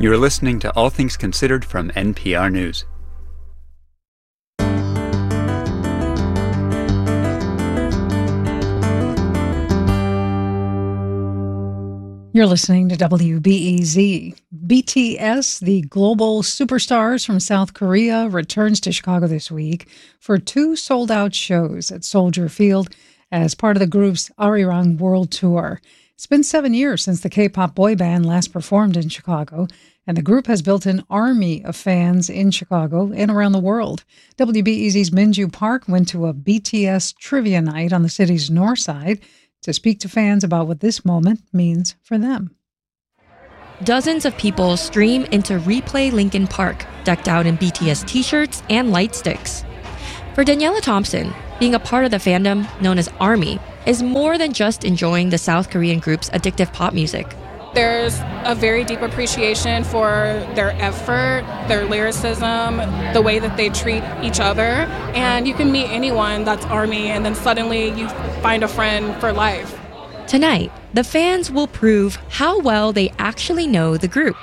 You're listening to All Things Considered from NPR News. You're listening to WBEZ. BTS, the global superstars from South Korea, returns to Chicago this week for 2 sold-out shows at Soldier Field as part of the group's Arirang World Tour. It's been 7 years since the K-pop boy band last performed in Chicago, and the group has built an army of fans in Chicago and around the world. WBEZ's Minju Park went to a BTS trivia night on the city's north side to speak to fans about what this moment means for them. Dozens of people stream into Replay Lincoln Park, decked out in BTS t-shirts and light sticks. For Daniela Thompson, being a part of the fandom known as ARMY is more than just enjoying the South Korean group's addictive pop music. There's a very deep appreciation for their effort, their lyricism, the way that they treat each other. And you can meet anyone that's ARMY, and then suddenly you find a friend for life. Tonight, the fans will prove how well they actually know the group.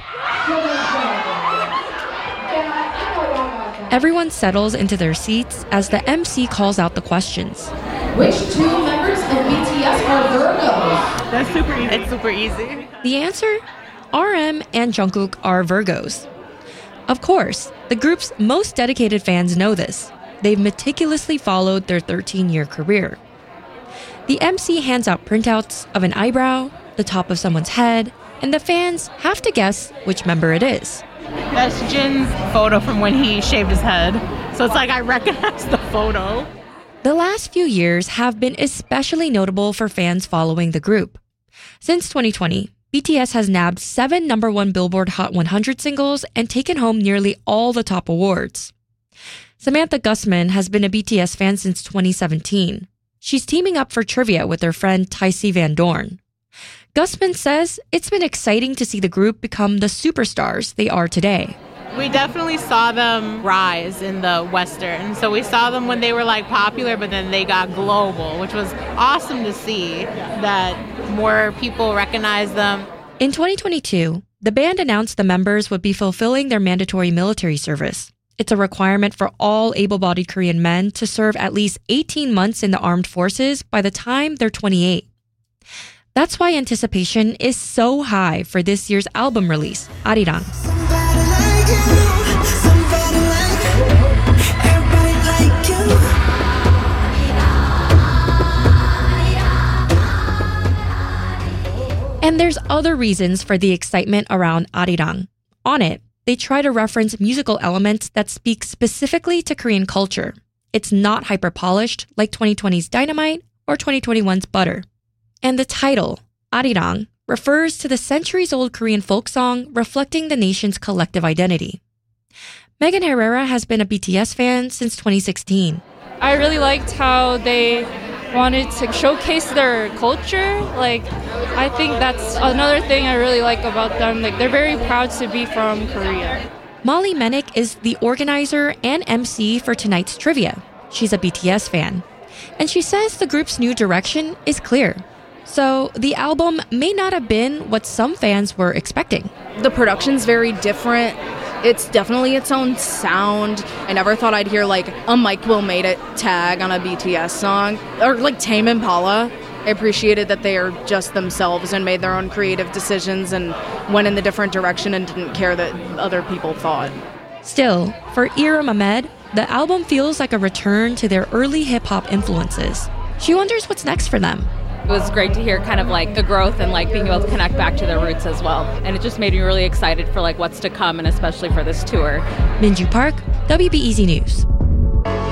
Everyone settles into their seats as the MC calls out the questions. Which 2 members of BTS are Virgos? That's super easy. It's super easy. The answer? RM and Jungkook are Virgos. Of course, the group's most dedicated fans know this. They've meticulously followed their 13-year career. The MC hands out printouts of an eyebrow, the top of someone's head, and the fans have to guess which member it is. That's Jin's photo from when he shaved his head. So it's like I recognize the photo. The last few years have been especially notable for fans following the group. Since 2020, BTS has nabbed 7 #1 Billboard Hot 100 singles and taken home nearly all the top awards. Samantha Gusman has been a BTS fan since 2017. She's teaming up for trivia with her friend Tycee Van Dorn. Gusman says it's been exciting to see the group become the superstars they are today. We definitely saw them rise in the Western. So we saw them when they were like popular, but then they got global, which was awesome to see that more people recognize them. In 2022, the band announced the members would be fulfilling their mandatory military service. It's a requirement for all able-bodied Korean men to serve at least 18 months in the armed forces by the time they're 28. That's why anticipation is so high for this year's album release, Arirang. And there's other reasons for the excitement around Arirang. On it, they try to reference musical elements that speak specifically to Korean culture. It's not hyper-polished like 2020's Dynamite or 2021's Butter. And the title, Arirang, refers to the centuries-old Korean folk song reflecting the nation's collective identity. Megan Herrera has been a BTS fan since 2016. I really liked how they wanted to showcase their culture. I think that's another thing I really like about them. They're very proud to be from Korea. Molly Menick is the organizer and MC for tonight's trivia. She's a BTS fan. And she says the group's new direction is clear. So the album may not have been what some fans were expecting. The production's very different. It's definitely its own sound. I never thought I'd hear a Mike Will Made It tag on a BTS song. Or Tame Impala. I appreciated that they are just themselves and made their own creative decisions and went in the different direction and didn't care that other people thought. Still, for Ira Ahmed, the album feels like a return to their early hip-hop influences. She wonders what's next for them. It was great to hear kind of the growth and being able to connect back to their roots as well. And it just made me really excited for what's to come and especially for this tour. Minju Park, WBEZ News.